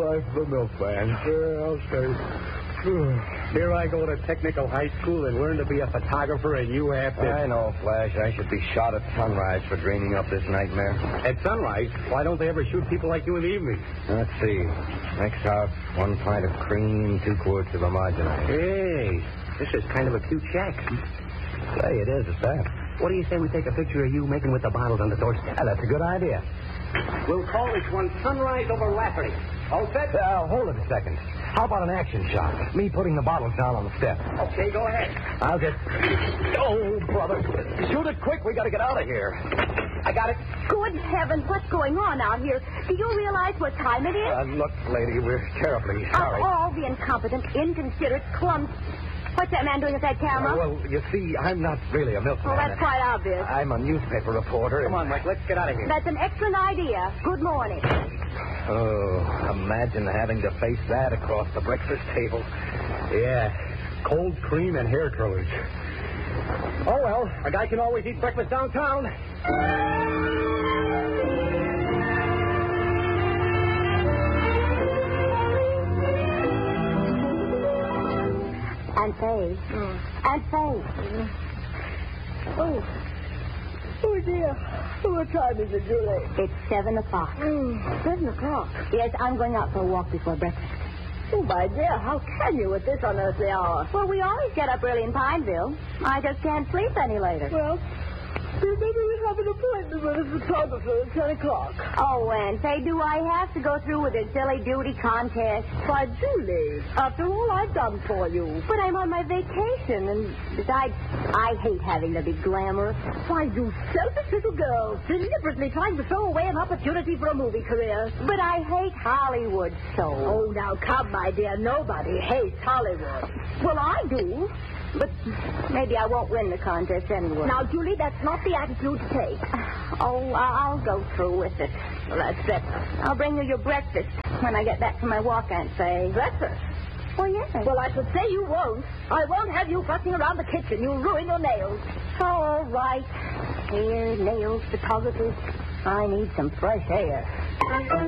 life of a milkman. I'll say. Here I go to technical high school and learn to be a photographer, and you have to... I know, Flash. I should be shot at sunrise for dreaming up this nightmare. At sunrise? Why don't they ever shoot people like you in the evening? Let's see. Mix out 1 pint of cream, 2 quarts of homogenized. Hey, this is kind of a cute shack. Say, it is at that. What do you say we take a picture of you making with the bottles on the doorstep? Yeah, that's a good idea. We'll call this one Sunrise over Lafferty. All set? Hold it a second. How about an action shot? Me putting the bottles down on the step. Okay, go ahead. I'll get... Oh, brother. Shoot it quick. We got to get out of here. I got it. Good heavens, what's going on out here? Do you realize what time it is? Look, lady, we're terribly sorry. All the incompetent, inconsiderate, clumsy... What's that man doing with that camera? Well, you see, I'm not really a milkman. Oh, that's quite obvious. I'm a newspaper reporter. Come on, Mike, let's get out of here. That's an excellent idea. Good morning. Oh, imagine having to face that across the breakfast table. Yeah, cold cream and hair curlers. Oh, well, a guy can always eat breakfast downtown. Aunt Faye. Aunt Faye. Oh, dear. What time is it, Julie? It's 7 o'clock. 7 o'clock. Yes, I'm going out for a walk before breakfast. Oh, my dear, how can you at this unearthly hour? Well, we always get up early in Pineville. I just can't sleep any later. Well, then maybe we have an appointment with a photographer at 10 o'clock. Oh, Aunt Faye, do I have to go through with a silly duty contest? Why, Julie, after all I've done for you. But I'm on my vacation, and besides, I hate having to be glamorous. Why, you selfish little girl, deliberately trying to throw away an opportunity for a movie career. But I hate Hollywood so. Oh, now come, my dear. Nobody hates Hollywood. Well, I do. But maybe I won't win the contest anyway. Now, Julie, that's not the attitude to take. Oh, I'll go through with it. Well, that's better. I'll bring you your breakfast when I get back from my walk, Aunt Faye. Breakfast? Well, yes. Well, I should say you won't. I won't have you fussing around the kitchen. You'll ruin your nails. All right. Hair, nails, photography. I need some fresh air.